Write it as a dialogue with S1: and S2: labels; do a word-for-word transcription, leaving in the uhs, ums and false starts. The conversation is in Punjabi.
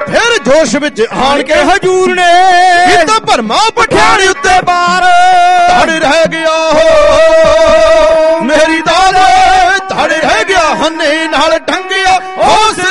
S1: ਫਿਰ ਜੋਸ਼ ਵਿੱਚ ਆਣ ਕੇ
S2: ਹਜੂਰ ਨੇ
S1: ਕੀਤਾ ਭਰਮਾ ਪਠਿਆਣੇ ਉੱਤੇ ਬਾਰ ਧੜ ਰਹਿ ਗਿਆ ਹੋ ਮੇਰੀ ਦਾਦੇ ਧੜ ਰਹਿ ਗਿਆ ਹੰਨੇ ਨਾਲ ਟੰਗਿਆ ਉਸ